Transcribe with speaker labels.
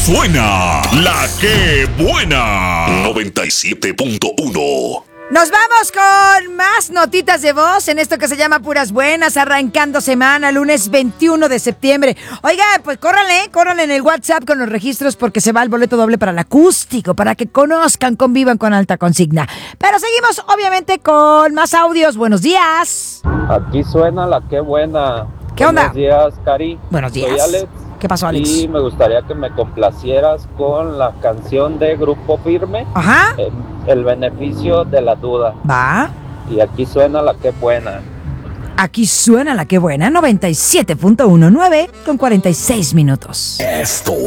Speaker 1: Suena la que buena. 97.1.
Speaker 2: Nos vamos con más notitas de voz en esto que se llama Puras Buenas, arrancando semana, lunes 21 de septiembre. Oiga, pues córranle en el WhatsApp con los registros porque se va el boleto doble para el acústico, para que conozcan, convivan con Alta Consigna. Pero seguimos, obviamente, con más audios. Buenos días.
Speaker 3: Aquí suena la que buena.
Speaker 2: ¿Qué onda?
Speaker 3: Buenos días, Cari.
Speaker 2: Buenos días.
Speaker 3: Soy Alex.
Speaker 2: ¿Qué pasó, Alex?
Speaker 3: Y me gustaría que me complacieras con la canción de Grupo Firme.
Speaker 2: Ajá.
Speaker 3: El beneficio de la duda.
Speaker 2: Va.
Speaker 3: Y aquí suena la que buena.
Speaker 2: Aquí suena la que buena, 97.19 con 46 minutos.
Speaker 1: Esto